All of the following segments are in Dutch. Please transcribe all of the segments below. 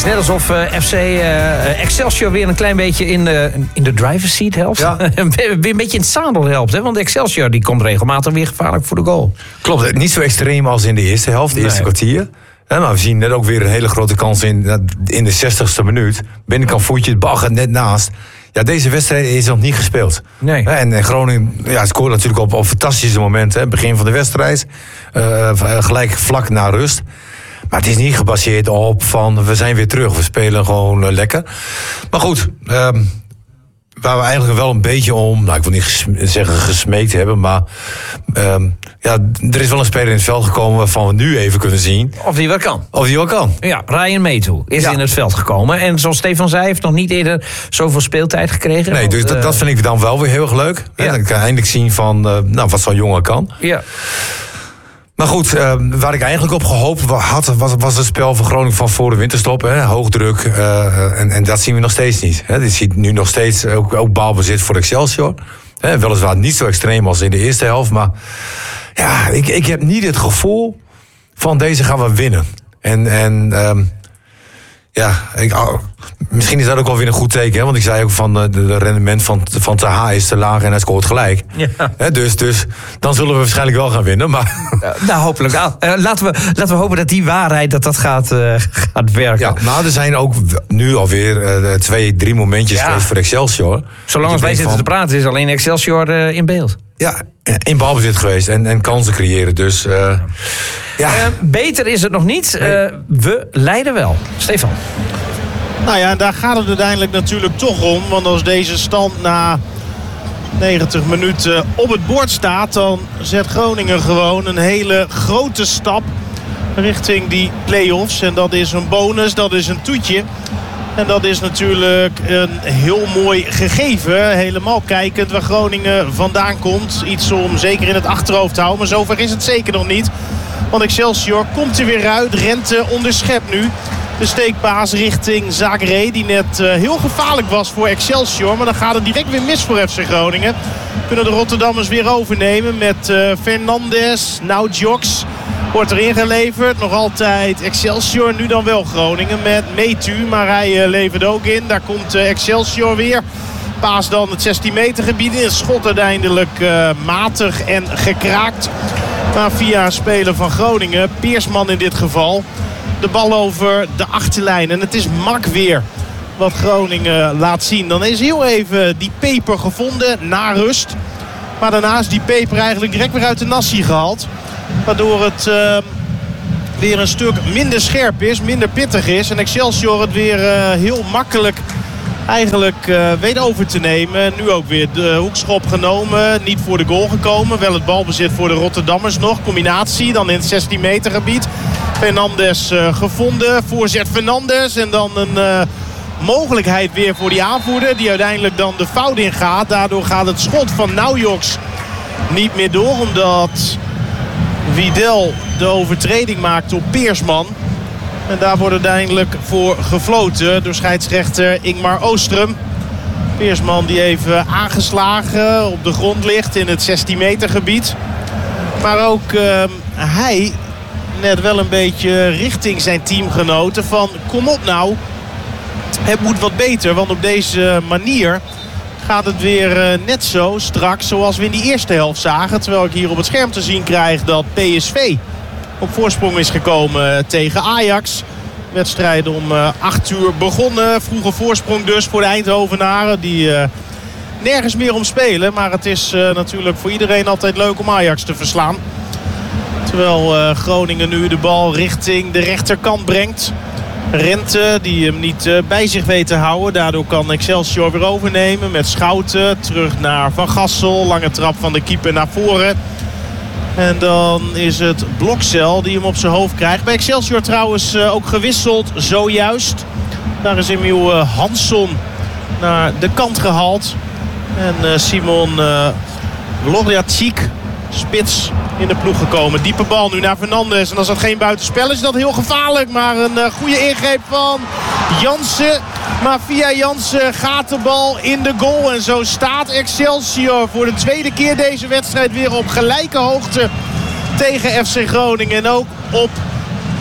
net alsof FC Excelsior weer een klein beetje in de driver's seat helpt. Ja. Weer een beetje in het zadel helpt. Hè? Want Excelsior die komt regelmatig weer gevaarlijk voor de goal. Klopt, niet zo extreem als in de eerste helft, de eerste kwartier. Maar we zien net ook weer een hele grote kans in de 60ste minuut. Binnenkant voetje, het bal gaat net naast. Ja, deze wedstrijd is nog niet gespeeld. Nee. En Groningen scoort natuurlijk op fantastische momenten. Hè. Begin van de wedstrijd, gelijk vlak na rust. Maar het is niet gebaseerd op van we zijn weer terug. We spelen gewoon lekker. Maar goed, waar we eigenlijk wel een beetje om, ik wil niet zeggen gesmeekt hebben, maar er is wel een speler in het veld gekomen waarvan we nu even kunnen zien of die wel kan. Ja, Ryan Metu is in het veld gekomen. En zoals Stefan zei, heeft nog niet eerder zoveel speeltijd gekregen. Nee, dus dat vind ik dan wel weer heel erg leuk. Ja. Dan kan je eindelijk zien van wat zo'n jongen kan. Ja. Maar goed, waar ik eigenlijk op gehoopt had, was het spel van Groningen van voor de winterstop. Hè? Hoogdruk. En dat zien we nog steeds niet. Hè? Dit ziet nu nog steeds ook balbezit voor Excelsior. Hè? Weliswaar niet zo extreem als in de eerste helft. Maar ja, ik heb niet het gevoel van deze gaan we winnen. Misschien is dat ook wel weer een goed teken. Hè? Want ik zei ook van de rendement van Taha is te laag en hij scoort gelijk. Ja. Dus dan zullen we waarschijnlijk wel gaan winnen. Maar hopelijk. Laten we hopen dat die waarheid dat gaat werken. Ja, maar er zijn ook nu alweer 2-3 momentjes geweest voor Excelsior. Zolang als wij zitten te praten is alleen Excelsior in beeld. Ja, in balbezit geweest en kansen creëren. Dus beter is het nog niet. We leiden wel. Stefan. Nou ja, daar gaat het uiteindelijk natuurlijk toch om. Want als deze stand na 90 minuten op het bord staat, dan zet Groningen gewoon een hele grote stap richting die play-offs. En dat is een bonus, dat is een toetje. En dat is natuurlijk een heel mooi gegeven. Helemaal kijkend waar Groningen vandaan komt. Iets om zeker in het achterhoofd te houden. Maar zover is het zeker nog niet. Want Excelsior komt er weer uit. Rente onderschept nu. De steekpaas richting Zagré, die net heel gevaarlijk was voor Excelsior. Maar dan gaat het direct weer mis voor FC Groningen. Kunnen de Rotterdammers weer overnemen met Fernandes. Nou, Joks wordt erin geleverd. Nog altijd Excelsior, nu dan wel Groningen met Metu. Maar hij levert ook in. Daar komt Excelsior weer. Paas dan het 16 meter gebied in. Het schot uiteindelijk matig en gekraakt. Maar via een speler van Groningen, Peersman in dit geval, de bal over de achterlijn. En het is mak weer wat Groningen laat zien. Dan is heel even die peper gevonden na rust. Maar daarna is die peper eigenlijk direct weer uit de nassie gehaald. Waardoor het weer een stuk minder scherp is, minder pittig is. En Excelsior het weer heel makkelijk eigenlijk weet over te nemen. Nu ook weer de hoekschop genomen. Niet voor de goal gekomen. Wel het balbezit voor de Rotterdammers nog. Combinatie dan in het 16 meter gebied. Fernandes gevonden. Voorzet Fernandes. En dan een mogelijkheid weer voor die aanvoerder. Die uiteindelijk dan de fout ingaat. Daardoor gaat het schot van Naujoks niet meer door. Omdat Wiedel de overtreding maakt op Peersman. En daar wordt uiteindelijk voor gefloten door scheidsrechter Ingmar Oostrum. Peersman die even aangeslagen op de grond ligt in het 16 meter gebied. Maar ook hij net wel een beetje richting zijn teamgenoten van kom op nou. Het moet wat beter, want op deze manier gaat het weer net zo straks zoals we in die eerste helft zagen. Terwijl ik hier op het scherm te zien krijg dat PSV op voorsprong is gekomen tegen Ajax. Wedstrijd om 8 uur begonnen. Vroege voorsprong dus voor de Eindhovenaren. Die nergens meer om spelen. Maar het is natuurlijk voor iedereen altijd leuk om Ajax te verslaan. Terwijl Groningen nu de bal richting de rechterkant brengt. Rente die hem niet bij zich weet te houden. Daardoor kan Excelsior weer overnemen met Schouten. Terug naar Van Gassel. Lange trap van de keeper naar voren. En dan is het Blokcel die hem op zijn hoofd krijgt. Bij Excelsior trouwens ook gewisseld zojuist. Daar is Emiel Hansson naar de kant gehaald. En Simon Loriacic, spits, in de ploeg gekomen. Diepe bal nu naar Fernandes. En als dat geen buitenspel is dat heel gevaarlijk. Maar een goede ingreep van Jansen. Maar via Jansen gaat de bal in de goal. En zo staat Excelsior voor de tweede keer deze wedstrijd weer op gelijke hoogte tegen FC Groningen. En ook op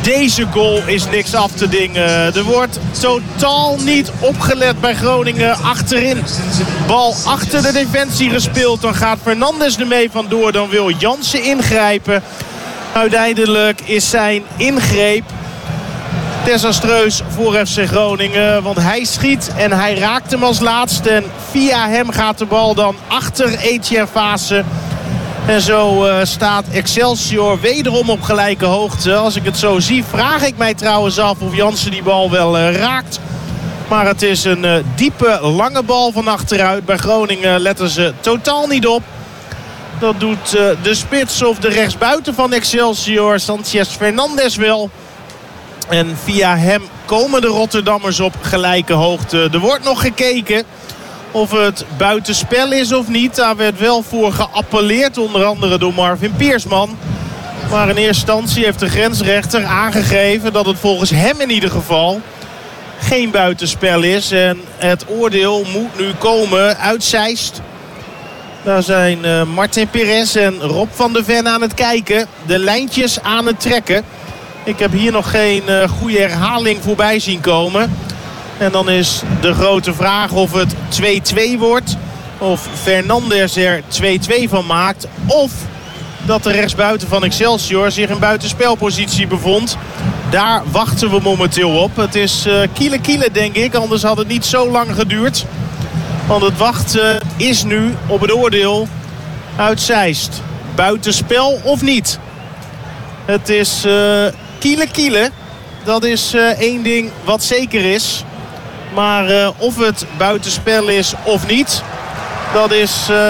deze goal is niks af te dingen. Er wordt totaal niet opgelet bij Groningen achterin. Bal achter de defensie gespeeld. Dan gaat Fernandes ermee vandoor. Dan wil Jansen ingrijpen. Uiteindelijk is zijn ingreep desastreus voor FC Groningen. Want hij schiet en hij raakt hem als laatste. En via hem gaat de bal dan achter Etienne Vaassen. En zo staat Excelsior wederom op gelijke hoogte. Als ik het zo zie, vraag ik mij trouwens af of Jansen die bal wel raakt. Maar het is een diepe, lange bal van achteruit. Bij Groningen letten ze totaal niet op. Dat doet de spits of de rechtsbuiten van Excelsior, Sanchez Fernandes, wel. En via hem komen de Rotterdammers op gelijke hoogte. Er wordt nog gekeken of het buitenspel is of niet. Daar werd wel voor geappelleerd, onder andere door Marvin Peersman. Maar in eerste instantie heeft de grensrechter aangegeven dat het volgens hem in ieder geval geen buitenspel is. En het oordeel moet nu komen uit Zeist. Daar zijn Martin Perez en Rob van der Ven aan het kijken. De lijntjes aan het trekken. Ik heb hier nog geen goede herhaling voorbij zien komen. En dan is de grote vraag of het 2-2 wordt. Of Fernandes er 2-2 van maakt. Of dat de rechtsbuiten van Excelsior zich in buitenspelpositie bevond. Daar wachten we momenteel op. Het is kiele denk ik. Anders had het niet zo lang geduurd. Want het wachten is nu op het oordeel uit Zeist. Buitenspel of niet? Het is kiele. Dat is één ding wat zeker is. Maar of het buitenspel is of niet, dat is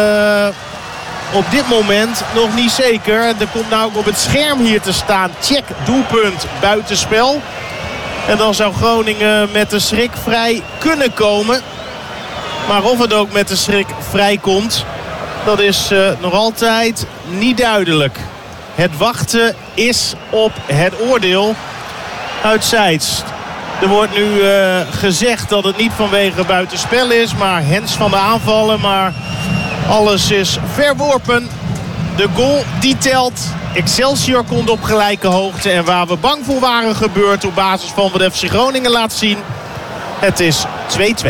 op dit moment nog niet zeker. Er komt nou ook op het scherm hier te staan: check, doelpunt, buitenspel. En dan zou Groningen met de schrik vrij kunnen komen. Maar of het ook met de schrik vrij komt, dat is nog altijd niet duidelijk. Het wachten is op het oordeel uit Zeist. Er wordt nu gezegd dat het niet vanwege buitenspel is, maar hens van de aanvallen. Maar alles is verworpen. De goal die telt. Excelsior komt op gelijke hoogte. En waar we bang voor waren gebeurd op basis van wat FC Groningen laat zien. Het is 2-2.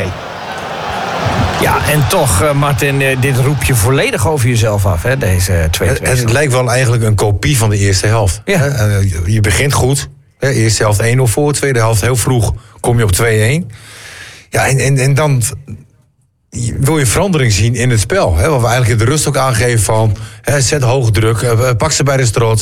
Ja, en toch, Martin, dit roep je volledig over jezelf af, hè, deze 2-2. Het lijkt wel eigenlijk een kopie van de eerste helft. Ja. Je begint goed. Eerste helft 1-0 voor, tweede helft heel vroeg kom je op 2-1. Ja, en dan wil je verandering zien in het spel. Hè, wat we eigenlijk in de rust ook aangeven van zet hoog druk, pak ze bij de strot.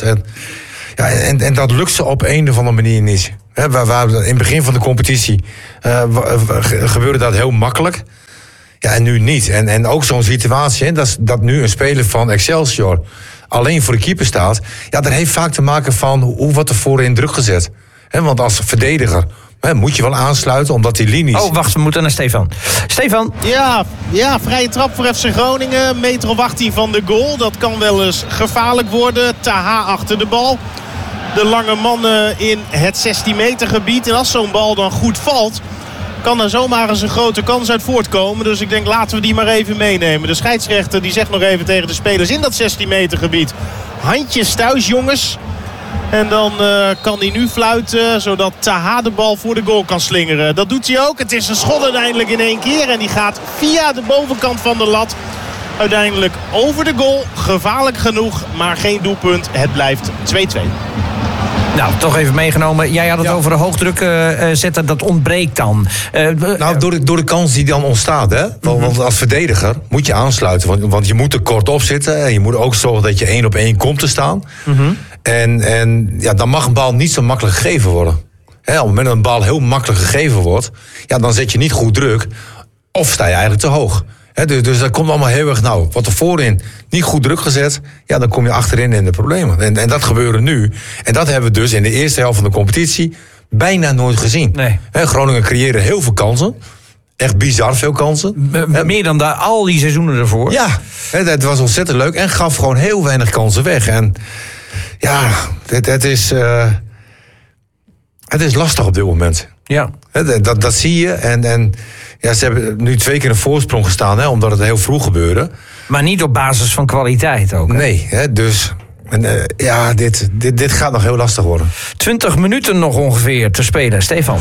En dat lukt ze op een of andere manier niet. Hè, waar in het begin van de competitie gebeurde dat heel makkelijk. Ja, en nu niet. En ook zo'n situatie, hè, dat nu een speler van Excelsior alleen voor de keeper staat. Ja, dat heeft vaak te maken van hoe wordt er voorin druk gezet. He, want als verdediger moet je wel aansluiten, omdat die linies... Oh, wacht, we moeten naar Stefan. Stefan? Ja, vrije trap voor FC Groningen. Meter of 18 van de goal. Dat kan wel eens gevaarlijk worden. Taha achter de bal. De lange mannen in het 16 meter gebied. En als zo'n bal dan goed valt, kan er zomaar eens een grote kans uit voortkomen. Dus ik denk, laten we die maar even meenemen. De scheidsrechter die zegt nog even tegen de spelers in dat 16 meter gebied: handjes thuis, jongens. En dan kan hij nu fluiten, zodat Taha de bal voor de goal kan slingeren. Dat doet hij ook. Het is een schot uiteindelijk in één keer. En die gaat via de bovenkant van de lat uiteindelijk over de goal. Gevaarlijk genoeg, maar geen doelpunt. Het blijft 2-2. Nou, toch even meegenomen. Jij had het over de hoogdruk zetten. Dat ontbreekt dan. Door de kans die dan ontstaat. Hè? Want als verdediger moet je aansluiten. Want je moet er kort op zitten. En je moet ook zorgen dat je 1 op 1 komt te staan. Mm-hmm. En dan mag een bal niet zo makkelijk gegeven worden. Hè, op het moment dat een bal heel makkelijk gegeven wordt, dan zet je niet goed druk. Of sta je eigenlijk te hoog. Dus dat komt allemaal heel erg nauw. Wat er voorin niet goed druk gezet, dan kom je achterin in de problemen. En dat gebeurt nu. En dat hebben we dus in de eerste helft van de competitie bijna nooit gezien. Nee. Groningen creëerde heel veel kansen. Echt bizar veel kansen. Meer dan al die seizoenen ervoor. Ja, het was ontzettend leuk. En gaf gewoon heel weinig kansen weg. En ja, het is lastig op dit moment. Ja. Dat zie je. En ze hebben nu 2 keer een voorsprong gestaan, omdat het heel vroeg gebeurde. Maar niet op basis van kwaliteit ook. Hè? Nee, dus En dit gaat nog heel lastig worden. 20 minuten nog ongeveer te spelen. Stefan.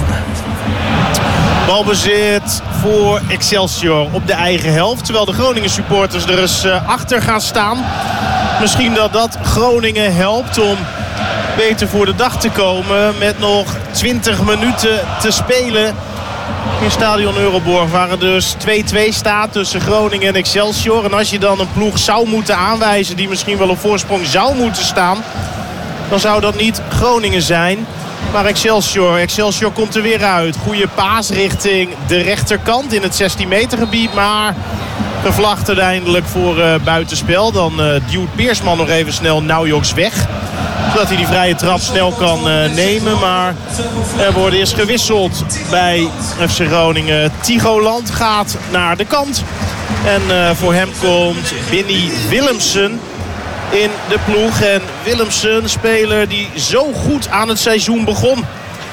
Balbezit voor Excelsior op de eigen helft. Terwijl de Groningen supporters er eens achter gaan staan. Misschien dat Groningen helpt om beter voor de dag te komen. Met nog 20 minuten te spelen in Stadion Euroborg. Waar het dus 2-2 staat tussen Groningen en Excelsior. En als je dan een ploeg zou moeten aanwijzen die misschien wel op voorsprong zou moeten staan, dan zou dat niet Groningen zijn, maar Excelsior komt er weer uit. Goede paas richting de rechterkant in het 16 meter gebied. Maar gevlacht uiteindelijk voor buitenspel. Dan duwt Peersman nog even snel Naujoks weg, zodat hij die vrije trap snel kan nemen. Maar er wordt eerst gewisseld bij FC Groningen. Tigoland gaat naar de kant. En voor hem komt Binny Willemsen in de ploeg. En Willemsen, speler die zo goed aan het seizoen begon.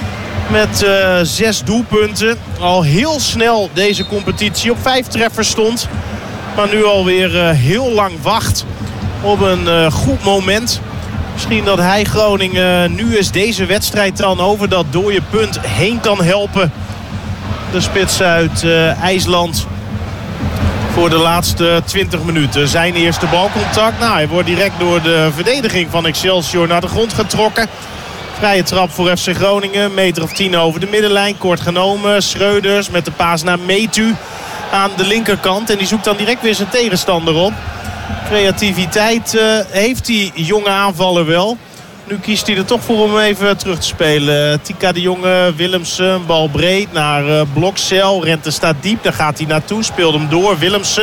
Met 6 doelpunten. Al heel snel deze competitie op 5 treffers stond. Maar nu alweer heel lang wacht op een goed moment. Misschien dat hij Groningen nu eens deze wedstrijd dan over dat dode punt heen kan helpen. De spits uit IJsland. Voor de laatste 20 minuten. Zijn eerste balcontact. Nou, hij wordt direct door de verdediging van Excelsior naar de grond getrokken. Vrije trap voor FC Groningen. Meter of 10 over de middenlijn. Kort genomen. Schreuders met de paas naar Metu aan de linkerkant. En die zoekt dan direct weer zijn tegenstander op. Creativiteit heeft die jonge aanvaller wel. Nu kiest hij er toch voor om even terug te spelen. Tika de Jonge, Willemsen, bal breed naar Blokcel. Rente staat diep, daar gaat hij naartoe. Speelt hem door,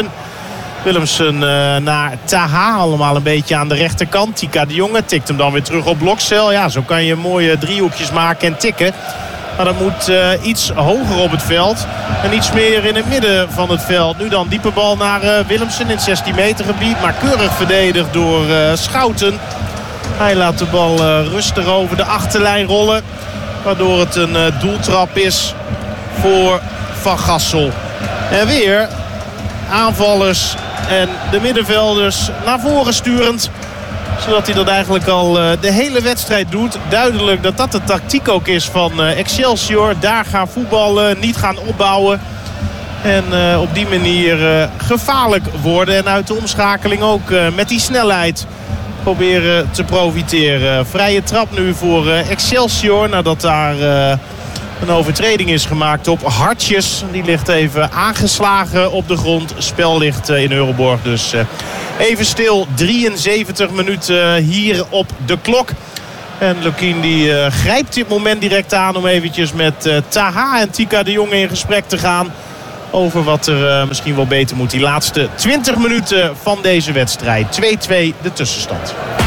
Willemsen naar Taha. Allemaal een beetje aan de rechterkant. Tika de Jonge tikt hem dan weer terug op Blokcel. Ja, zo kan je mooie driehoekjes maken en tikken. Maar dat moet iets hoger op het veld. En iets meer in het midden van het veld. Nu dan diepe bal naar Willemsen in het 16 meter gebied. Maar keurig verdedigd door Schouten. Hij laat de bal rustig over de achterlijn rollen. Waardoor het een doeltrap is voor Van Gassel. En weer aanvallers en de middenvelders naar voren sturend. Zodat hij dat eigenlijk al de hele wedstrijd doet. Duidelijk dat dat de tactiek ook is van Excelsior. Daar gaan voetballen, niet gaan opbouwen. En op die manier gevaarlijk worden. En uit de omschakeling ook met die snelheid proberen te profiteren. Vrije trap nu voor Excelsior. Nadat daar een overtreding is gemaakt op Hartjes. Die ligt even aangeslagen op de grond. Spel ligt in Euroborg dus even stil. 73 minuten hier op de klok. En Lukien die grijpt dit moment direct aan om eventjes met Taha en Tika de Jonge in gesprek te gaan. Over wat er misschien wel beter moet. Die laatste 20 minuten van deze wedstrijd. 2-2 de tussenstand.